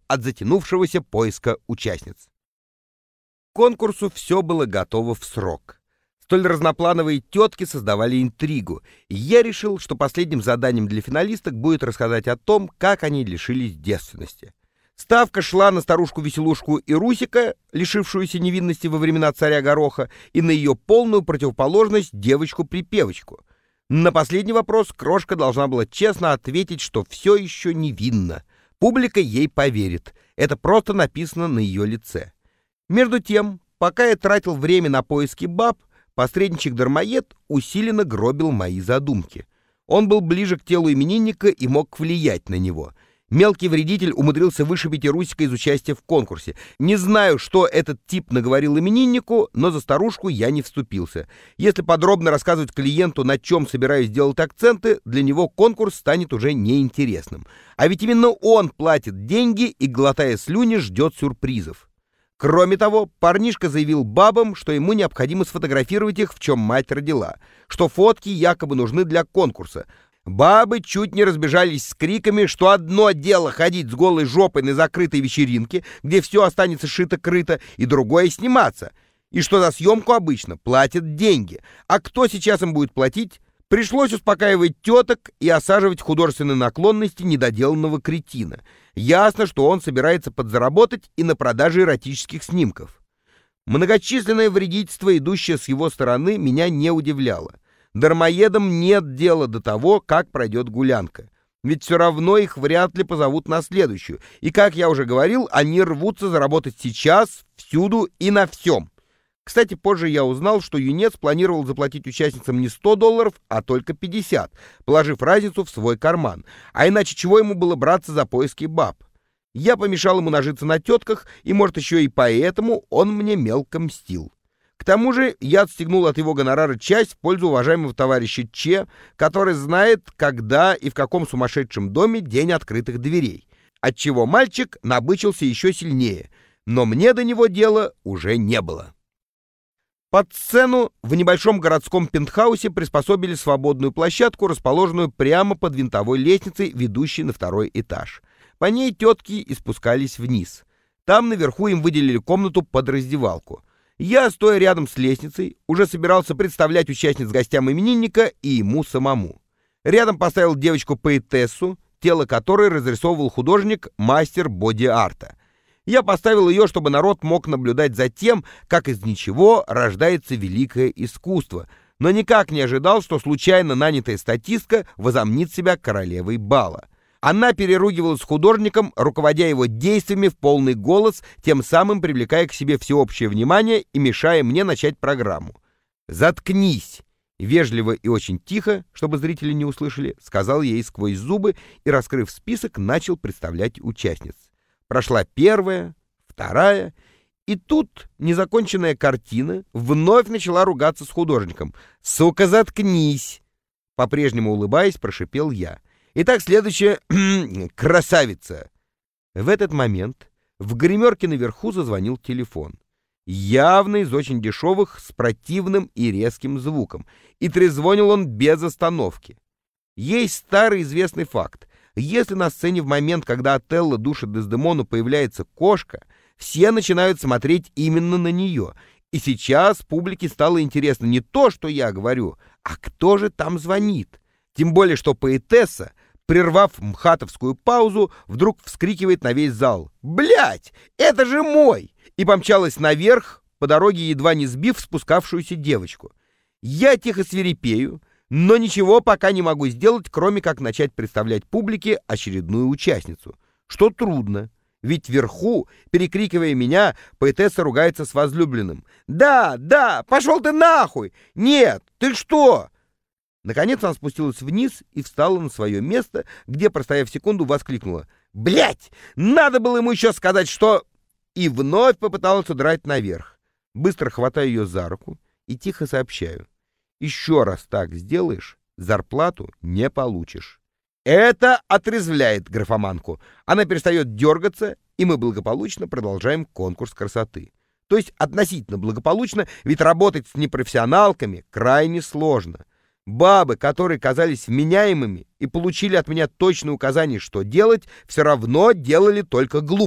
от затянувшегося поиска участниц. К конкурсу все было готово в срок. Столь разноплановые тетки создавали интригу, и я решил, что последним заданием для финалисток будет рассказать о том, как они лишились девственности. Ставка шла на старушку-веселушку Ирусика, лишившуюся невинности во времена царя Гороха, и на ее полную противоположность девочку-припевочку. На последний вопрос Крошка должна была честно ответить, что все еще невинна. Публика ей поверит. Это просто написано на ее лице. Между тем, пока я тратил время на поиски баб, посредничек-дармоед усиленно гробил мои задумки. Он был ближе к телу именинника и мог влиять на него. Мелкий вредитель умудрился вышибить Ирусика из участия в конкурсе. Не знаю, что этот тип наговорил имениннику, но за старушку я не вступился. Если подробно рассказывать клиенту, на чем собираюсь делать акценты, для него конкурс станет уже неинтересным. А ведь именно он платит деньги и, глотая слюни, ждет сюрпризов. Кроме того, парнишка заявил бабам, что ему необходимо сфотографировать их, в чем мать родила, что фотки якобы нужны для конкурса. Бабы чуть не разбежались с криками, что одно дело ходить с голой жопой на закрытой вечеринке, где все останется шито-крыто, и другое сниматься, и что за съемку обычно платят деньги. А кто сейчас им будет платить? Пришлось успокаивать теток и осаживать художественные наклонности недоделанного кретина. Ясно, что он собирается подзаработать и на продаже эротических снимков. Многочисленное вредительство, идущее с его стороны, меня не удивляло. Дармоедам нет дела до того, как пройдет гулянка. Ведь все равно их вряд ли позовут на следующую. И, как я уже говорил, они рвутся заработать сейчас, всюду и на всем. Кстати, позже я узнал, что юнец планировал заплатить участницам не $100, а только 50, положив разницу в свой карман. А иначе чего ему было браться за поиски баб? Я помешал ему нажиться на тетках, и, может, еще и поэтому он мне мелко мстил. К тому же я отстегнул от его гонорара часть в пользу уважаемого товарища Че, который знает, когда и в каком сумасшедшем доме день открытых дверей, отчего мальчик набычился еще сильнее, но мне до него дела уже не было. Под сцену в небольшом городском пентхаусе приспособили свободную площадку, расположенную прямо под винтовой лестницей, ведущей на второй этаж. По ней тетки и спускались вниз. Там наверху им выделили комнату под раздевалку. Я, стоя рядом с лестницей, уже собирался представлять участниц гостям именинника и ему самому. Рядом поставил девочку-поэтессу, тело которой разрисовывал художник-мастер боди-арта. Я поставил ее, чтобы народ мог наблюдать за тем, как из ничего рождается великое искусство, но никак не ожидал, что случайно нанятая статистка возомнит себя королевой бала. Она переругивалась с художником, руководя его действиями в полный голос, тем самым привлекая к себе всеобщее внимание и мешая мне начать программу. «Заткнись!» Вежливо и очень тихо, чтобы зрители не услышали, сказал ей сквозь зубы и, раскрыв список, начал представлять участниц. Прошла первая, вторая, и тут незаконченная картина вновь начала ругаться с художником. «Сука, заткнись!» По-прежнему улыбаясь, прошипел я. «Итак, следующая красавица!» В этот момент в гримерке наверху зазвонил телефон. Явно из очень дешевых, с противным и резким звуком. И трезвонил он без остановки. Есть старый известный факт. Если на сцене в момент, когда Отелло душит Дездемону, появляется кошка, все начинают смотреть именно на нее. И сейчас публике стало интересно не то, что я говорю, а кто же там звонит. Тем более, что поэтесса, прервав мхатовскую паузу, вдруг вскрикивает на весь зал: «Блядь, это же мой!» и помчалась наверх, по дороге едва не сбив спускавшуюся девочку. Я тихо свирепею, но ничего пока не могу сделать, кроме как начать представлять публике очередную участницу. Что трудно, ведь вверху, перекрикивая меня, поэтесса ругается с возлюбленным. «Да, да, пошел ты нахуй! Нет, ты что?» Наконец она спустилась вниз и встала на свое место, где, простояв секунду, воскликнула: «Блядь, надо было ему еще сказать, что...» И вновь попыталась удрать наверх. Быстро хватаю ее за руку и тихо сообщаю: «Еще раз так сделаешь, зарплату не получишь». Это отрезвляет графоманку. Она перестает дергаться, и мы благополучно продолжаем конкурс красоты. То есть относительно благополучно, ведь работать с непрофессионалками крайне сложно. Бабы, которые казались вменяемыми и получили от меня точные указания, что делать, все равно делали только глупо.